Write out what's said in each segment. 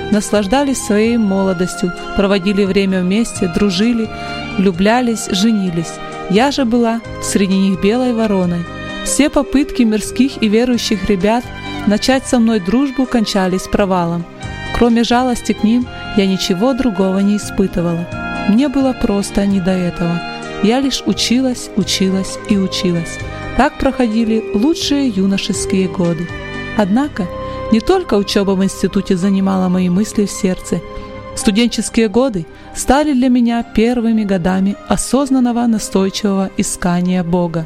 наслаждались своей молодостью, проводили время вместе, дружили, влюблялись, женились. Я же была среди них белой вороной. Все попытки мирских и верующих ребят начать со мной дружбу кончались провалом. Кроме жалости к ним, я ничего другого не испытывала. Мне было просто не до этого. Я лишь училась и училась. Так проходили лучшие юношеские годы. Однако, не только учеба в институте занимала мои мысли в сердце. Студенческие годы стали для меня первыми годами осознанного, настойчивого искания Бога.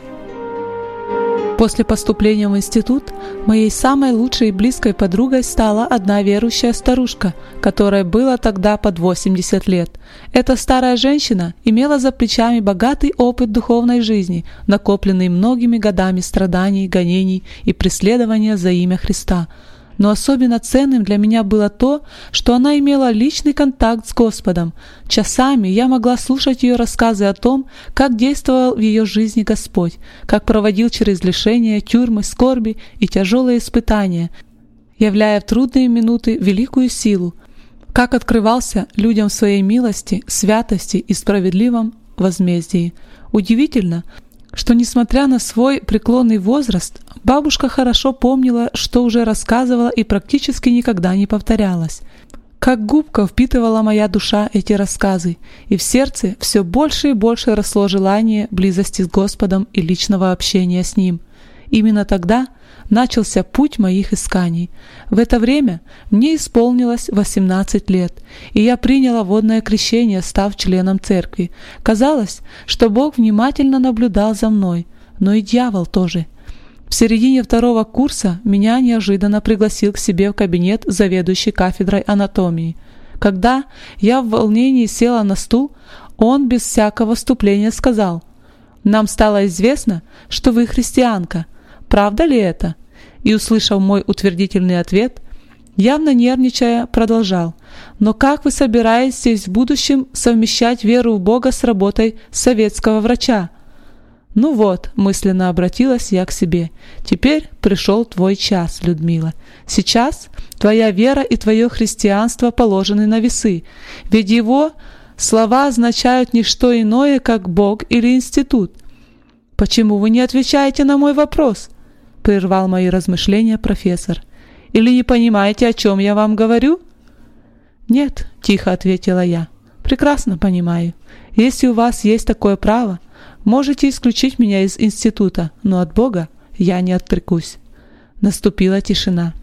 После поступления в институт моей самой лучшей и близкой подругой стала одна верующая старушка, которой было тогда под 80 лет. Эта старая женщина имела за плечами богатый опыт духовной жизни, накопленный многими годами страданий, гонений и преследования за имя Христа. Но особенно ценным для меня было то, что она имела личный контакт с Господом. Часами я могла слушать ее рассказы о том, как действовал в ее жизни Господь, как проводил через лишения, тюрьмы, скорби и тяжелые испытания, являя в трудные минуты великую силу, как открывался людям в своей милости, святости и справедливом возмездии. Удивительно, что, несмотря на свой преклонный возраст, бабушка хорошо помнила, что уже рассказывала и практически никогда не повторялась. Как губка впитывала моя душа эти рассказы, и в сердце все больше и больше росло желание близости с Господом и личного общения с Ним. Именно тогда начался путь моих исканий. В это время мне исполнилось 18 лет, и я приняла водное крещение, став членом церкви. Казалось, что Бог внимательно наблюдал за мной, но и дьявол тоже. В середине 2-го курса меня неожиданно пригласил к себе в кабинет заведующий кафедрой анатомии. Когда я в волнении села на стул, он без всякого вступления сказал: «Нам стало известно, что вы христианка. Правда ли это?» И, услышав мой утвердительный ответ, явно нервничая, продолжал: «Но как вы собираетесь в будущем совмещать веру в Бога с работой советского врача?» «Ну вот», — мысленно обратилась я к себе, — «теперь пришел твой час, Людмила. Сейчас твоя вера и твое христианство положены на весы, ведь его слова означают не что иное, как Бог или институт». «Почему вы не отвечаете на мой вопрос?» — прервал мои размышления профессор. «Или не понимаете, о чем я вам говорю?» «Нет», — тихо ответила я, — «прекрасно понимаю. Если у вас есть такое право, можете исключить меня из института, но от Бога я не отрекусь». Наступила тишина.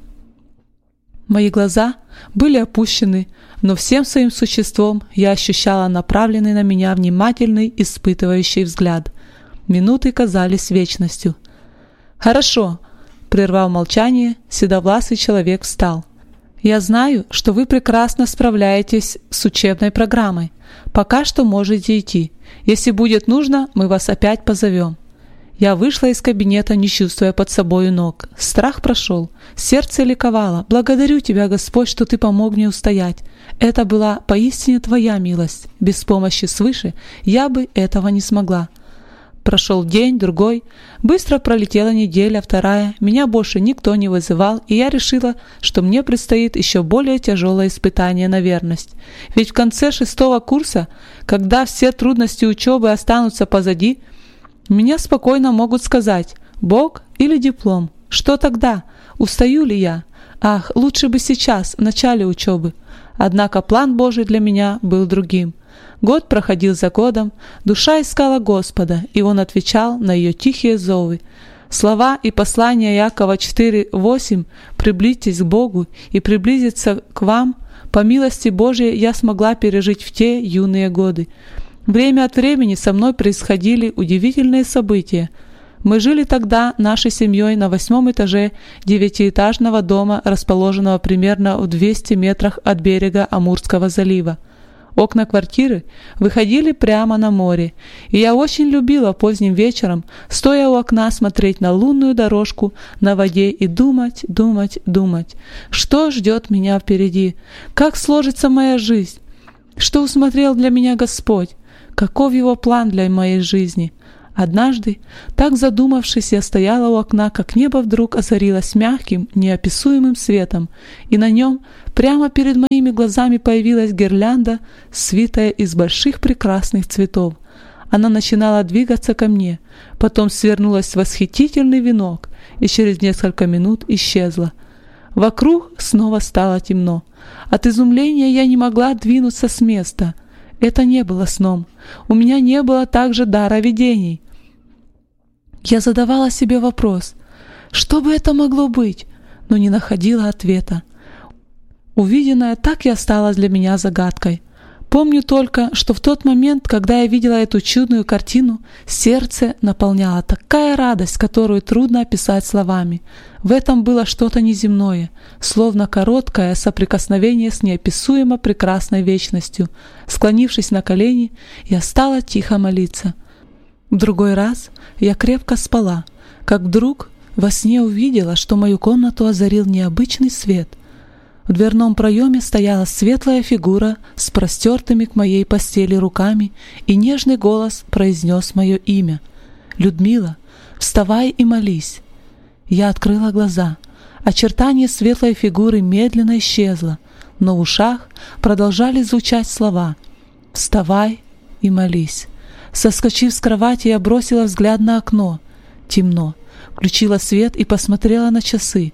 Мои глаза были опущены, но всем своим существом я ощущала направленный на меня внимательный, испытывающий взгляд. Минуты казались вечностью. «Хорошо», — прервав молчание, седовласый человек встал. «Я знаю, что вы прекрасно справляетесь с учебной программой. Пока что можете идти. Если будет нужно, мы вас опять позовем». Я вышла из кабинета, не чувствуя под собою ног. Страх прошел. Сердце ликовало. «Благодарю Тебя, Господь, что Ты помог мне устоять. Это была поистине Твоя милость. Без помощи свыше я бы этого не смогла». Прошел день, другой. Быстро пролетела неделя, вторая. Меня больше никто не вызывал, и я решила, что мне предстоит еще более тяжелое испытание на верность. Ведь в конце 6-го курса, когда все трудности учебы останутся позади, меня спокойно могут сказать: «Бог или диплом? Что тогда? Устаю ли я? Ах, лучше бы сейчас, в начале учебы». Однако план Божий для меня был другим. Год проходил за годом, душа искала Господа, и Он отвечал на ее тихие зовы. Слова и послания Иакова 4:8 «Приблизьтесь к Богу и приблизиться к вам» по милости Божией я смогла пережить в те юные годы. Время от времени со мной происходили удивительные события. Мы жили тогда нашей семьей на 8-м этаже 9-этажного дома, расположенного примерно в 200 метрах от берега Амурского залива. Окна квартиры выходили прямо на море, и я очень любила поздним вечером, стоя у окна, смотреть на лунную дорожку на воде и думать, что ждет меня впереди, как сложится моя жизнь, что усмотрел для меня Господь, каков Его план для моей жизни. Однажды, так задумавшись, я стояла у окна, как небо вдруг озарилось мягким, неописуемым светом, и на нем прямо перед моими глазами появилась гирлянда, свитая из больших прекрасных цветов. Она начинала двигаться ко мне, потом свернулась в восхитительный венок и через несколько минут исчезла. Вокруг снова стало темно. От изумления я не могла двинуться с места. Это не было сном. У меня не было также дара видений. Я задавала себе вопрос, что бы это могло быть, но не находила ответа. Увиденное так и осталось для меня загадкой. Помню только, что в тот момент, когда я видела эту чудную картину, сердце наполняла такая радость, которую трудно описать словами. В этом было что-то неземное, словно короткое соприкосновение с неописуемо прекрасной вечностью. Склонившись на колени, я стала тихо молиться. В другой раз я крепко спала, как вдруг во сне увидела, что мою комнату озарил необычный свет. В дверном проеме стояла светлая фигура с простертыми к моей постели руками, и нежный голос произнес мое имя. «Людмила, вставай и молись». Я открыла глаза. Очертание светлой фигуры медленно исчезло, но в ушах продолжали звучать слова «Вставай и молись». Соскочив с кровати, я бросила взгляд на окно. Темно. Включила свет и посмотрела на часы.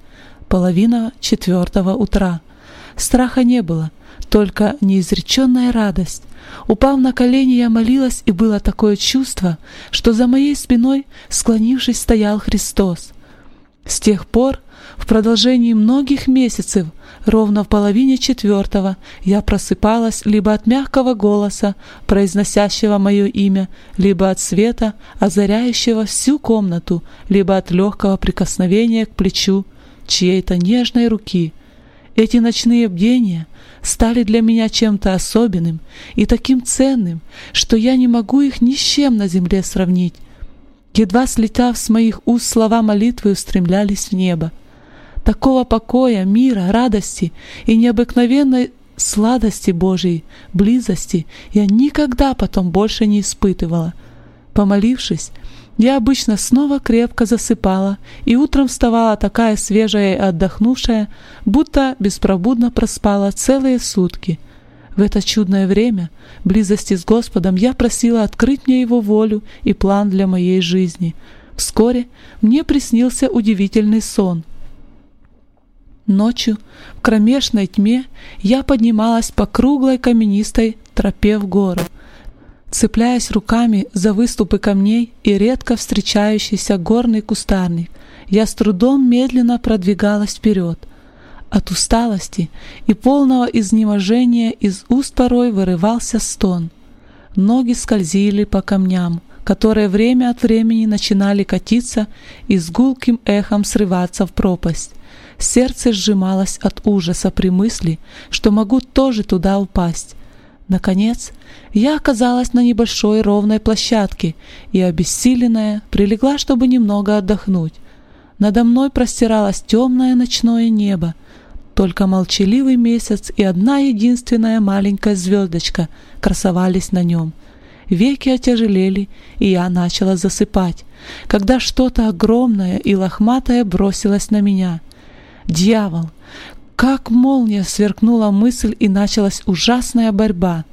3:30 утра. Страха не было, только неизреченная радость. Упав на колени, я молилась, и было такое чувство, что за моей спиной, склонившись, стоял Христос. С тех пор, в продолжении многих месяцев, ровно в 3:30 я просыпалась либо от мягкого голоса, произносящего мое имя, либо от света, озаряющего всю комнату, либо от легкого прикосновения к плечу чьей-то нежной руки. Эти ночные бдения стали для меня чем-то особенным и таким ценным, что я не могу их ни с чем на земле сравнить. Едва слетав с моих уст, слова молитвы устремлялись в небо. Такого покоя, мира, радости и необыкновенной сладости Божией, близости я никогда потом больше не испытывала. Помолившись, я обычно снова крепко засыпала и утром вставала такая свежая и отдохнувшая, будто беспробудно проспала целые сутки. В это чудное время близости с Господом я просила открыть мне Его волю и план для моей жизни. Вскоре мне приснился удивительный сон. Ночью, в кромешной тьме, я поднималась по круглой каменистой тропе в гору, цепляясь руками за выступы камней и редко встречающийся горный кустарник. Я с трудом медленно продвигалась вперед. От усталости и полного изнеможения из уст порой вырывался стон. Ноги скользили по камням, которые время от времени начинали катиться и с гулким эхом срываться в пропасть. Сердце сжималось от ужаса при мысли, что могу тоже туда упасть. Наконец, я оказалась на небольшой ровной площадке и, обессиленная, прилегла, чтобы немного отдохнуть. Надо мной простиралось темное ночное небо. Только молчаливый месяц и одна единственная маленькая звездочка красовались на нем. Веки отяжелели, и я начала засыпать, когда что-то огромное и лохматое бросилось на меня. «Дьявол!» Как молния сверкнула мысль, и началась ужасная борьба.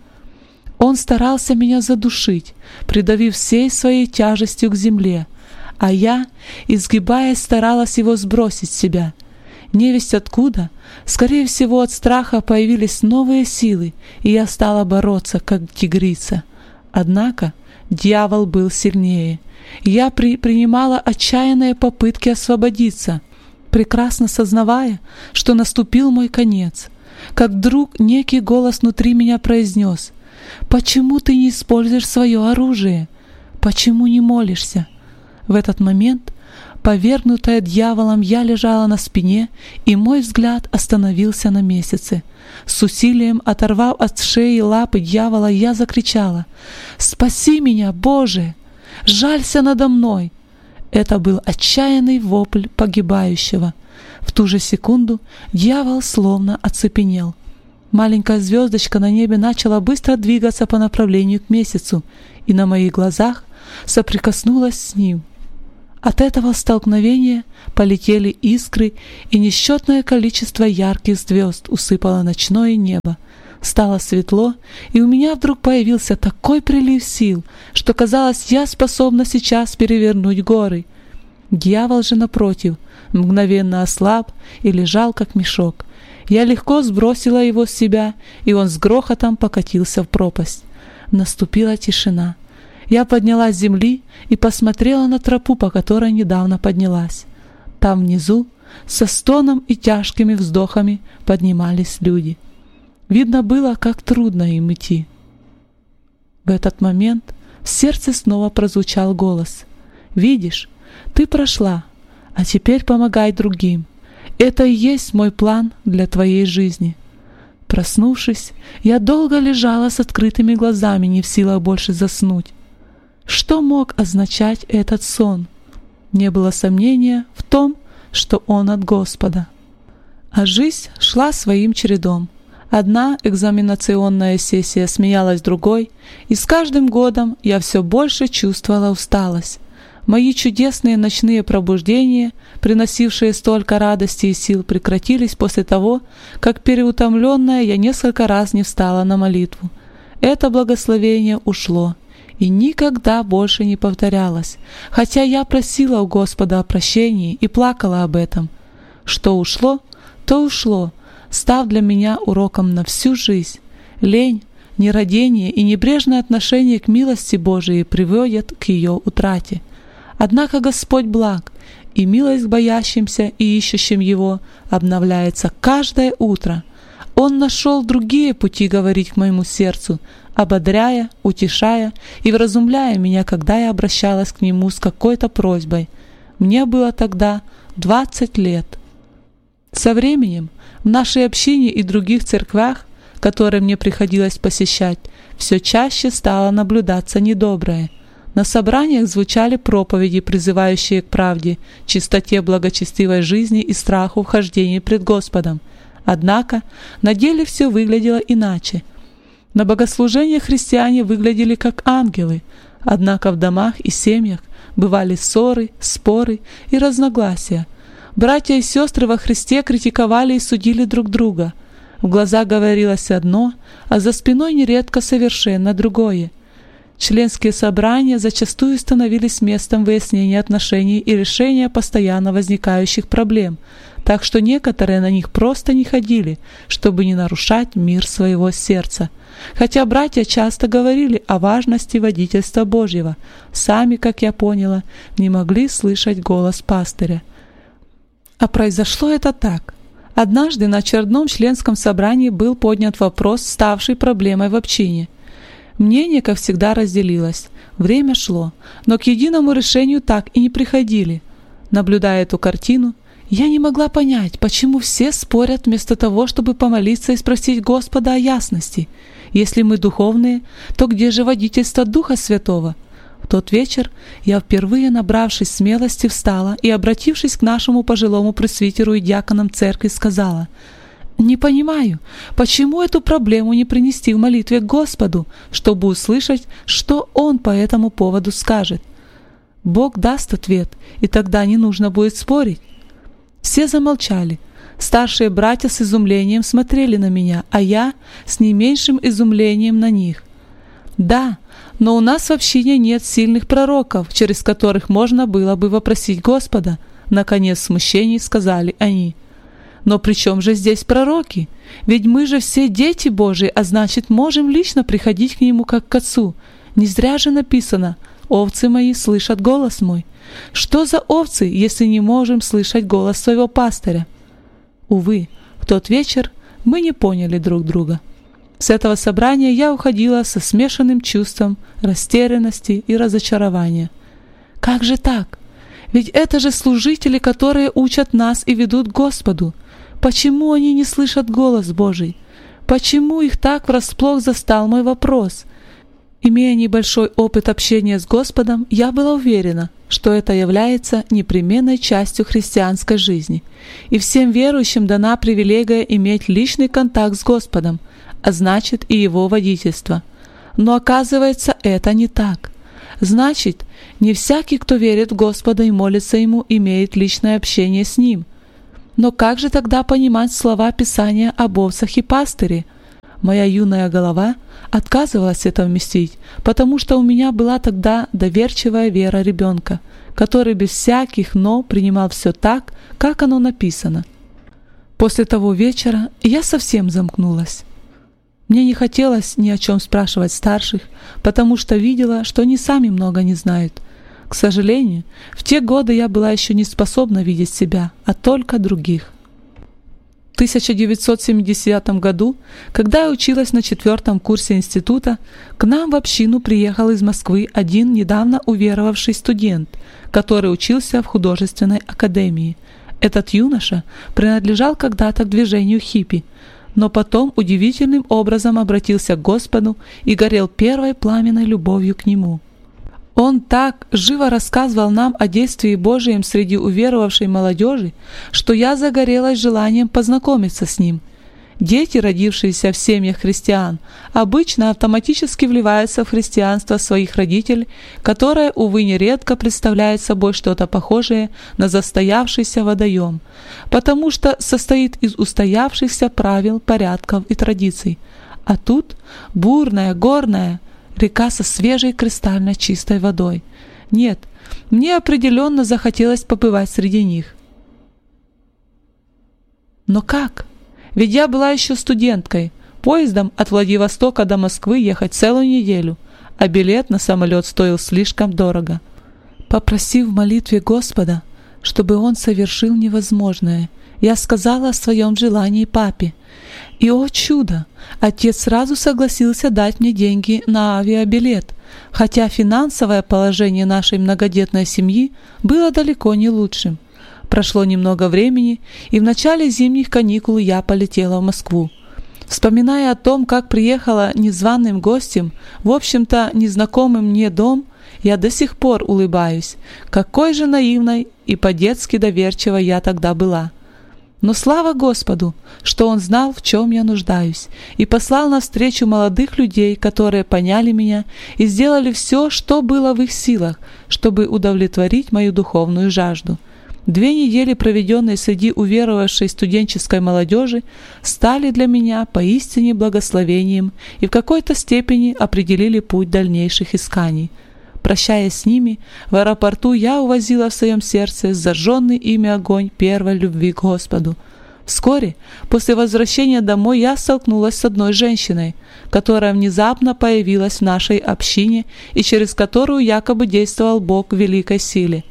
Он старался меня задушить, придавив всей своей тяжестью к земле, а я, изгибаясь, старалась его сбросить с себя. Невесть откуда, скорее всего от страха, появились новые силы, и я стала бороться, как тигрица. Однако дьявол был сильнее. Я принимала отчаянные попытки освободиться, прекрасно сознавая, что наступил мой конец. Как вдруг некий голос внутри меня произнес: «Почему ты не используешь свое оружие? Почему не молишься?» В этот момент, повергнутая дьяволом, я лежала на спине, и мой взгляд остановился на месяце. С усилием оторвав от шеи лапы дьявола, я закричала: «Спаси меня, Боже! Жалься надо мной!» Это был отчаянный вопль погибающего. В ту же секунду дьявол словно оцепенел. Маленькая звездочка на небе начала быстро двигаться по направлению к месяцу, и на моих глазах соприкоснулась с ним. От этого столкновения полетели искры, и несчетное количество ярких звезд усыпало ночное небо. Стало светло, и у меня вдруг появился такой прилив сил, что казалось, я способна сейчас перевернуть горы. Дьявол же, напротив, мгновенно ослаб и лежал, как мешок. Я легко сбросила его с себя, и он с грохотом покатился в пропасть. Наступила тишина. Я поднялась с земли и посмотрела на тропу, по которой недавно поднялась. Там внизу, со стоном и тяжкими вздохами, поднимались люди. Видно было, как трудно им идти. В этот момент в сердце снова прозвучал голос: «Видишь, ты прошла, а теперь помогай другим. Это и есть мой план для твоей жизни». Проснувшись, я долго лежала с открытыми глазами, не в силах больше заснуть. Что мог означать этот сон? Не было сомнения в том, что он от Господа. А жизнь шла своим чередом. Одна экзаменационная сессия сменялась другой, и с каждым годом я все больше чувствовала усталость. Мои чудесные ночные пробуждения, приносившие столько радости и сил, прекратились после того, как переутомленная я несколько раз не встала на молитву. Это благословение ушло и никогда больше не повторялось, хотя я просила у Господа о прощении и плакала об этом. Что ушло, то ушло, став для меня уроком на всю жизнь. Лень, нерадение и небрежное отношение к милости Божией приводят к ее утрате. Однако Господь благ, и милость к боящимся и ищущим Его обновляется каждое утро. Он нашел другие пути говорить к моему сердцу, ободряя, утешая и вразумляя меня, когда я обращалась к Нему с какой-то просьбой. Мне было тогда 20 лет. Со временем в нашей общине и других церквях, которые мне приходилось посещать, все чаще стало наблюдаться недоброе. На собраниях звучали проповеди, призывающие к правде, чистоте благочестивой жизни и страху вхождения пред Господом. Однако на деле все выглядело иначе. На богослужениях христиане выглядели как ангелы, однако в домах и семьях бывали ссоры, споры и разногласия. Братья и сестры во Христе критиковали и судили друг друга. В глаза говорилось одно, а за спиной нередко совершенно другое. Членские собрания зачастую становились местом выяснения отношений и решения постоянно возникающих проблем, так что некоторые на них просто не ходили, чтобы не нарушать мир своего сердца. Хотя братья часто говорили о важности водительства Божьего, сами, как я поняла, не могли слышать голос пастыря. А произошло это так. Однажды на очередном членском собрании был поднят вопрос, ставший проблемой в общине. Мнение, как всегда, разделилось. Время шло, но к единому решению так и не приходили. Наблюдая эту картину, я не могла понять, почему все спорят вместо того, чтобы помолиться и спросить Господа о ясности. Если мы духовные, то где же водительство Духа Святого? В тот вечер я, впервые набравшись смелости, встала и, обратившись к нашему пожилому пресвитеру и диаконам церкви, сказала: «Не понимаю, почему эту проблему не принести в молитве к Господу, чтобы услышать, что Он по этому поводу скажет? Бог даст ответ, и тогда не нужно будет спорить». Все замолчали. Старшие братья с изумлением смотрели на меня, а я с не меньшим изумлением на них. «Да, но у нас в общине нет сильных пророков, через которых можно было бы вопросить Господа», наконец в смущении сказали они. «Но при чем же здесь пророки? Ведь мы же все дети Божии, а значит, можем лично приходить к Нему как к Отцу. Не зря же написано: овцы мои слышат голос мой. Что за овцы, если не можем слышать голос своего пастыря?» Увы, в тот вечер мы не поняли друг друга. С этого собрания я уходила со смешанным чувством растерянности и разочарования. Как же так? Ведь это же служители, которые учат нас и ведут к Господу. Почему они не слышат голос Божий? Почему их так врасплох застал мой вопрос? Имея небольшой опыт общения с Господом, я была уверена, что это является непременной частью христианской жизни, и всем верующим дана привилегия иметь личный контакт с Господом, а значит и Его водительство. Но оказывается, это не так. Значит, не всякий, кто верит в Господа и молится Ему, имеет личное общение с Ним. Но как же тогда понимать слова Писания об овцах и пастыре? Моя юная голова отказывалась это вместить, потому что у меня была тогда доверчивая вера ребенка, который без всяких «но» принимал все так, как оно написано. После того вечера я совсем замкнулась. Мне не хотелось ни о чем спрашивать старших, потому что видела, что они сами много не знают. К сожалению, в те годы я была еще не способна видеть себя, а только других. В 1970 году, когда я училась на 4-м курсе института, к нам в общину приехал из Москвы один недавно уверовавший студент, который учился в художественной академии. Этот юноша принадлежал когда-то к движению хиппи, но потом удивительным образом обратился к Господу и горел первой пламенной любовью к Нему. Он так живо рассказывал нам о действии Божьем среди уверовавшей молодежи, что я загорелась желанием познакомиться с ним. Дети, родившиеся в семьях христиан, обычно автоматически вливаются в христианство своих родителей, которое, увы, нередко представляет собой что-то похожее на застоявшийся водоем, потому что состоит из устоявшихся правил, порядков и традиций. А тут бурная, горная река со свежей кристально чистой водой. Нет, мне определенно захотелось побывать среди них. Но как? Ведь я была еще студенткой. Поездом от Владивостока до Москвы ехать целую неделю, а билет на самолет стоил слишком дорого. Попросив в молитве Господа, чтобы Он совершил невозможное, я сказала о своем желании папе. И, о чудо, отец сразу согласился дать мне деньги на авиабилет, хотя финансовое положение нашей многодетной семьи было далеко не лучшим. Прошло немного времени, и в начале зимних каникул я полетела в Москву. Вспоминая о том, как приехала незваным гостем, в общем-то незнакомым мне дом, я до сих пор улыбаюсь. Какой же наивной и по-детски доверчивой я тогда была. Но слава Господу, что Он знал, в чем я нуждаюсь, и послал навстречу молодых людей, которые поняли меня и сделали все, что было в их силах, чтобы удовлетворить мою духовную жажду. 2 недели, проведенные среди уверовавшей студенческой молодежи, стали для меня поистине благословением и в какой-то степени определили путь дальнейших исканий. Прощаясь с ними, в аэропорту я увозила в своем сердце зажженный ими огонь первой любви к Господу. Вскоре, после возвращения домой, я столкнулась с одной женщиной, которая внезапно появилась в нашей общине и через которую якобы действовал Бог в великой силе.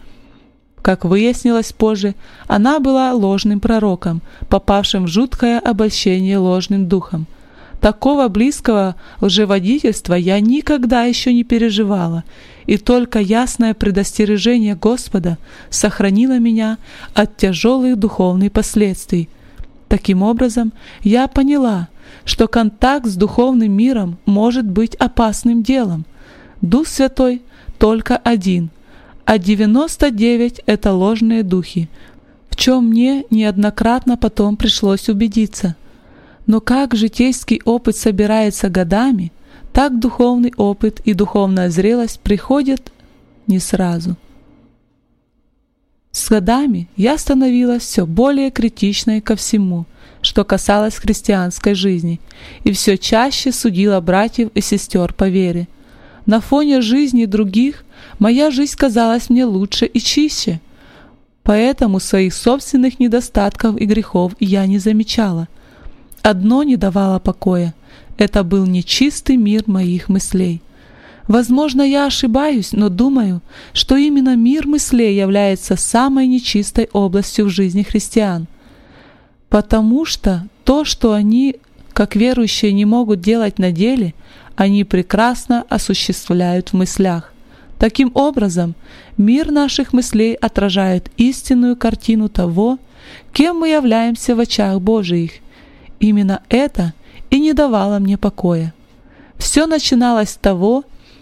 Как выяснилось позже, она была ложным пророком, попавшим в жуткое обольщение ложным духом. Такого близкого лжеводительства я никогда еще не переживала, и только ясное предостережение Господа сохранило меня от тяжелых духовных последствий. Таким образом, я поняла, что контакт с духовным миром может быть опасным делом. Дух Святой только один, а 99 — это ложные духи, в чем мне неоднократно потом пришлось убедиться. Но как житейский опыт собирается годами, так духовный опыт и духовная зрелость приходят не сразу. С годами я становилась все более критичной ко всему, что касалось христианской жизни, и все чаще судила братьев и сестер по вере. На фоне жизни других моя жизнь казалась мне лучше и чище, поэтому своих собственных недостатков и грехов я не замечала. Одно не давало покоя — это был нечистый мир моих мыслей. Возможно, я ошибаюсь, но думаю, что именно мир мыслей является самой нечистой областью в жизни христиан, потому что то, что они, как верующие, не могут делать на деле, они прекрасно осуществляют в мыслях. Таким образом, мир наших мыслей отражает истинную картину того, кем мы являемся в очах Божиих. Именно это и не давало мне покоя. Все начиналось с того,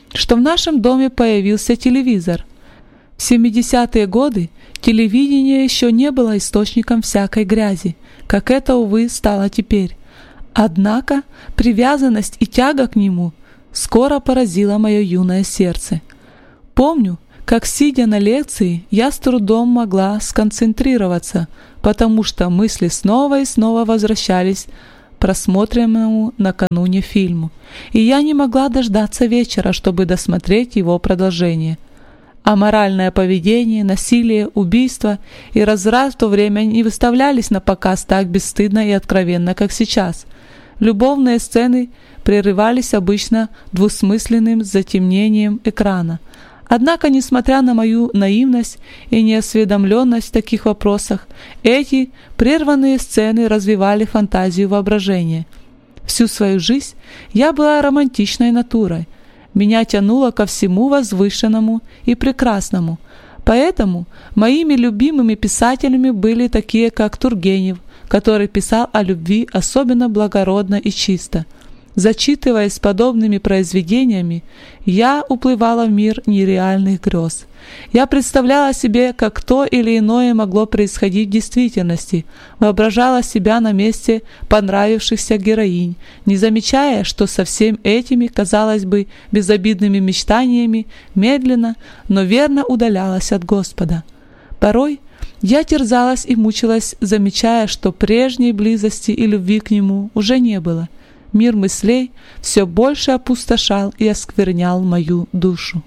что в нашем доме появился телевизор. В 70-е годы телевидение еще не было источником всякой грязи, как это, увы, стало теперь. Однако привязанность и тяга к нему скоро поразила мое юное сердце. Помню, как, сидя на лекции, я с трудом могла сконцентрироваться, потому что мысли снова и снова возвращались к просмотренному накануне фильму, и я не могла дождаться вечера, чтобы досмотреть его продолжение. Аморальное поведение, насилие, убийство и разврат в то время не выставлялись на показ так бесстыдно и откровенно, как сейчас. Любовные сцены прерывались обычно двусмысленным затемнением экрана. Однако, несмотря на мою наивность и неосведомленность в таких вопросах, эти прерванные сцены развивали фантазию воображения. Всю свою жизнь я была романтичной натурой. Меня тянуло ко всему возвышенному и прекрасному. Поэтому моими любимыми писателями были такие, как Тургенев, который писал о любви особенно благородно и чисто. Зачитываясь подобными произведениями, я уплывала в мир нереальных грез. Я представляла себе, как то или иное могло происходить в действительности, воображала себя на месте понравившихся героинь, не замечая, что со всеми этими, казалось бы, безобидными мечтаниями медленно, но верно удалялась от Господа. Порой я терзалась и мучилась, замечая, что прежней близости и любви к Нему уже не было. Мир мыслей все больше опустошал и осквернял мою душу.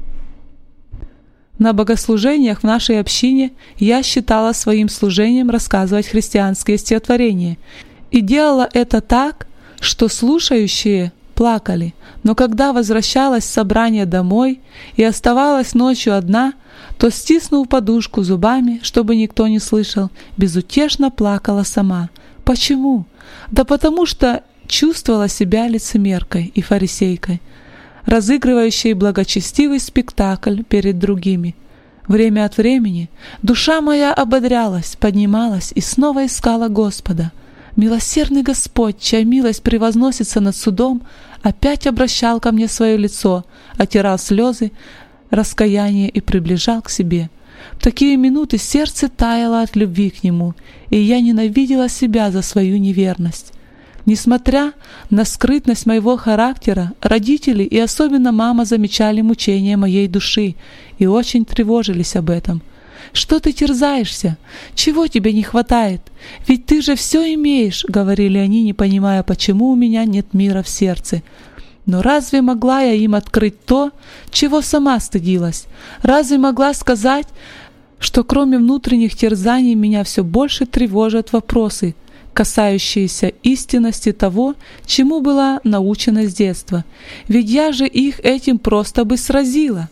На богослужениях в нашей общине я считала своим служением рассказывать христианские стихотворения и делала это так, что слушающие плакали. Но когда возвращалась с собрания домой и оставалась ночью одна, то, стиснув подушку зубами, чтобы никто не слышал, безутешно плакала сама. Почему? Да потому что чувствовала себя лицемеркой и фарисейкой, разыгрывающей благочестивый спектакль перед другими. Время от времени душа моя ободрялась, поднималась и снова искала Господа. Милосердный Господь, чья милость превозносится над судом, опять обращал ко мне свое лицо, отирал слезы, раскаяние и приближал к себе. В такие минуты сердце таяло от любви к Нему, и я ненавидела себя за свою неверность. Несмотря на скрытность моего характера, родители и особенно мама замечали мучения моей души и очень тревожились об этом. «Что ты терзаешься? Чего тебе не хватает? Ведь ты же все имеешь», — говорили они, не понимая, почему у меня нет мира в сердце. Но разве могла я им открыть то, чего сама стыдилась? Разве могла сказать, что кроме внутренних терзаний меня все больше тревожат вопросы, касающиеся истинности того, чему была научена с детства? Ведь я же их этим просто бы сразила.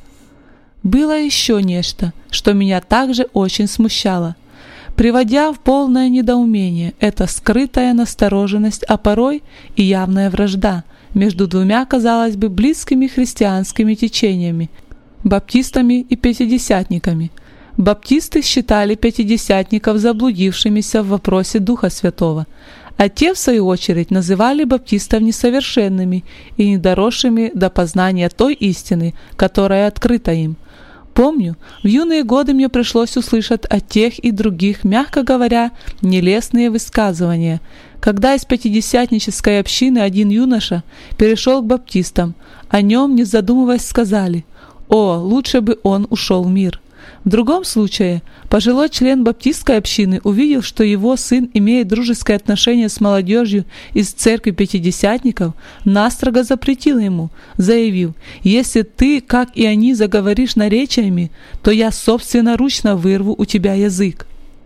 Было еще нечто, что меня также очень смущало, приводя в полное недоумение, это скрытая настороженность, а порой и явная вражда между двумя, казалось бы, близкими христианскими течениями – баптистами и пятидесятниками. Баптисты считали пятидесятников заблудившимися в вопросе Духа Святого, а те, в свою очередь, называли баптистов несовершенными и недоросшими до познания той истины, которая открыта им. Помню, в юные годы мне пришлось услышать от тех и других, мягко говоря, нелестные высказывания. Когда из пятидесятнической общины один юноша перешел к баптистам, о нем, не задумываясь, сказали: «О, лучше бы он ушел в мир». В другом случае, пожилой член баптистской общины, увидев, что его сын имеет дружеское отношение с молодежью из церкви пятидесятников, настрого запретил ему, заявив: «Если ты, как и они, заговоришь наречиями, то я собственноручно вырву у тебя язык».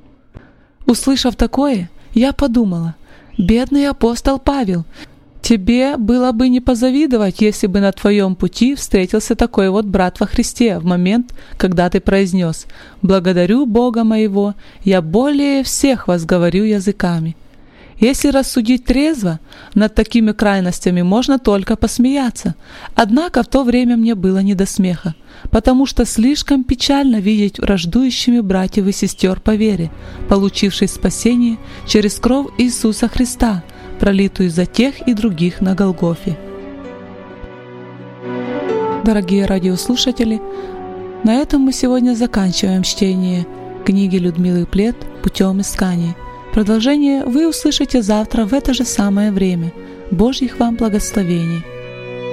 Услышав такое, я подумала: «Бедный апостол Павел, тебе было бы не позавидовать, если бы на твоем пути встретился такой вот брат во Христе в момент, когда ты произнес: «Благодарю Бога моего, я более всех вас говорю языками». Если рассудить трезво, над такими крайностями можно только посмеяться. Однако в то время мне было не до смеха, потому что слишком печально видеть враждующими братьев и сестер по вере, получивших спасение через кровь Иисуса Христа, пролитую за тех и других на Голгофе. Дорогие радиослушатели, на этом мы сегодня заканчиваем чтение книги Людмилы Плет «Путем исканий». Продолжение вы услышите завтра в это же самое время. Божьих вам благословений!